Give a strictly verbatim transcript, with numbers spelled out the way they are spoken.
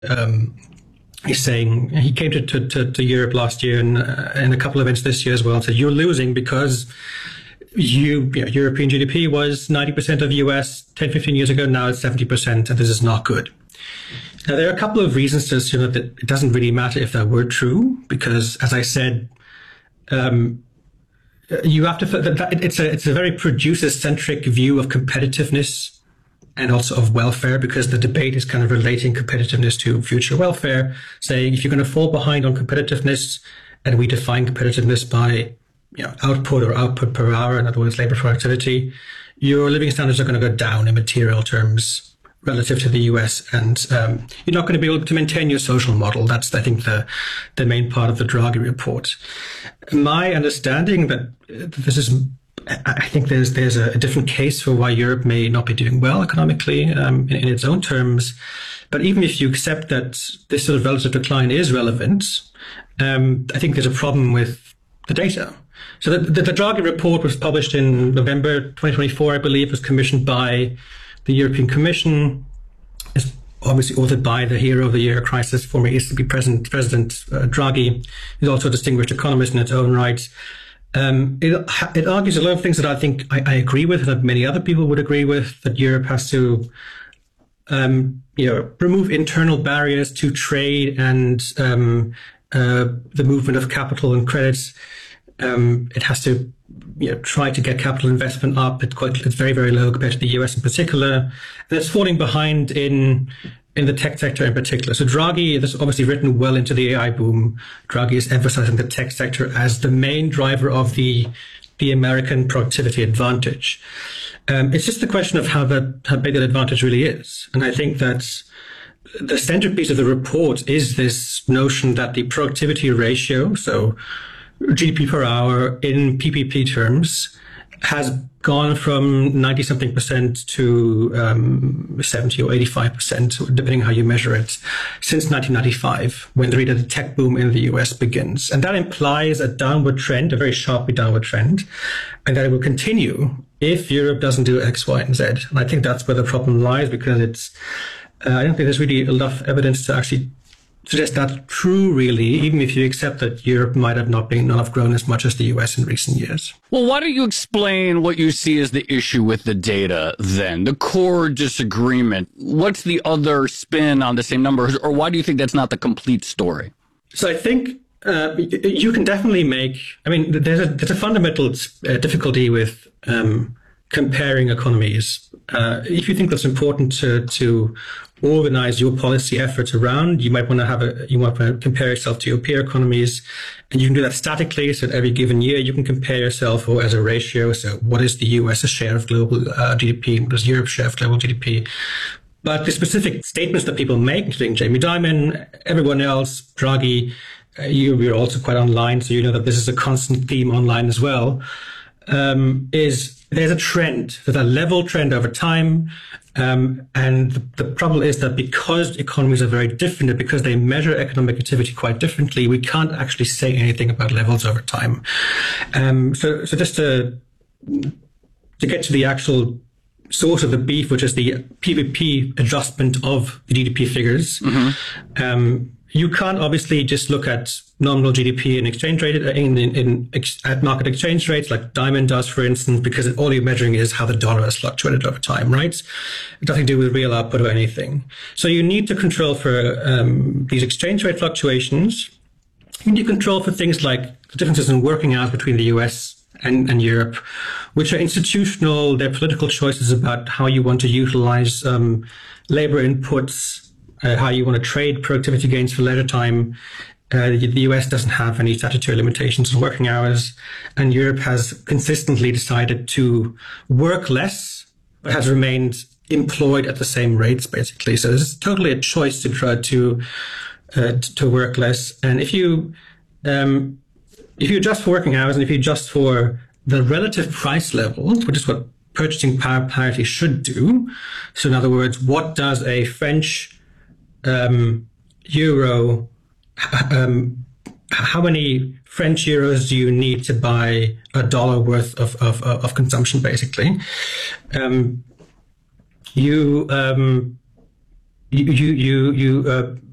um, he's saying he came to, to, to, to Europe last year and uh, in a couple of events this year as well and said, you're losing because you, you know, European G D P was ninety percent of U S ten, fifteen years ago. Now it's seventy percent, and this is not good. Now, there are a couple of reasons to assume that it doesn't really matter if that were true, because, as I said, um, you have to. It's a it's a very producer-centric view of competitiveness and also of welfare, because the debate is kind of relating competitiveness to future welfare, saying if you're going to fall behind on competitiveness, and we define competitiveness by, you know, output or output per hour, in other words, labor productivity, your living standards are going to go down in material terms relative to the U S, and um, you're not going to be able to maintain your social model. That's, I think, the the main part of the Draghi report. My understanding that this is, I think there's there's a different case for why Europe may not be doing well economically um, in, in its own terms. But even if you accept that this sort of relative decline is relevant, um, I think there's a problem with the data. So the, the, the Draghi report was published in November twenty twenty-four, I believe, was commissioned by the European Commission, is obviously authored by the hero of the year crisis, former E C B President, President uh, Draghi. He's also a distinguished economist in its own right. Um, it, it argues a lot of things that I think I, I agree with, and that many other people would agree with, that Europe has to um, you know, remove internal barriers to trade and um, uh, the movement of capital and credits. Um, it has to, you know, try to get capital investment up. It's quite, it's very, very low compared to the U S in particular, and it's falling behind in in the tech sector in particular. So Draghi, this is obviously written well into the A I boom. Draghi is emphasizing the tech sector as the main driver of the the American productivity advantage. Um, it's just a question of how that how big that advantage really is, and I think that the centerpiece of the report is this notion that the productivity ratio, so G D P per hour in P P P terms, has gone from ninety something percent to um, seventy or eighty-five percent, depending how you measure it, since nineteen ninety-five, when really the tech boom in the U S begins. And that implies a downward trend, a very sharply downward trend, and that it will continue if Europe doesn't do X, Y, and Z. And I think that's where the problem lies, because it's, uh, I don't think there's really enough evidence to actually suggest that's true, really, even if you accept that Europe might have not been, not have grown as much as the U S in recent years. Well, why don't you explain what you see as the issue with the data then, the core disagreement? What's the other spin on the same numbers, or why do you think that's not the complete story? So I think uh, you can definitely make, I mean, there's a, there's a fundamental uh, difficulty with um, comparing economies. Uh, if you think that's important to, to organize your policy efforts around, you might want to have a, you might want to compare yourself to your peer economies, and you can do that statically. So at every given year, you can compare yourself or as a ratio. So what is the U S share of global uh, G D P? What is Europe's share of global G D P? But the specific statements that people make, including Jamie Dimon, everyone else, Draghi, uh, you, you're also quite online, so you know that this is a constant theme online as well, um, is there's a trend, there's a level trend over time. Um, and the, the problem is that because economies are very different, and because they measure economic activity quite differently, we can't actually say anything about levels over time. Um, so, so just to, to get to the actual source of the beef, which is the P P P adjustment of the G D P figures, mm-hmm. um, you can't obviously just look at nominal G D P and exchange rate in, in, in ex, at market exchange rates like Dimon does, for instance, because all you're measuring is how the dollar has fluctuated over time, right? It doesn't do with real output or anything. So you need to control for um, these exchange rate fluctuations. You need to control for things like the differences in working hours between the U S and, and Europe, which are institutional. They're political choices about how you want to utilize um, labor inputs, Uh, how you want to trade productivity gains for leisure time. Uh, the, the U S doesn't have any statutory limitations on working hours, and Europe has consistently decided to work less, but has remained employed at the same rates, basically. So this is totally a choice to try to uh, to work less. And if you um, if you adjust for working hours, and if you adjust for the relative price level, which is what purchasing power parity should do. So in other words, what does a French Um, euro, um, how many French euros do you need to buy a dollar worth of, of, of consumption, basically? Um, you, um, you, you, you, you uh,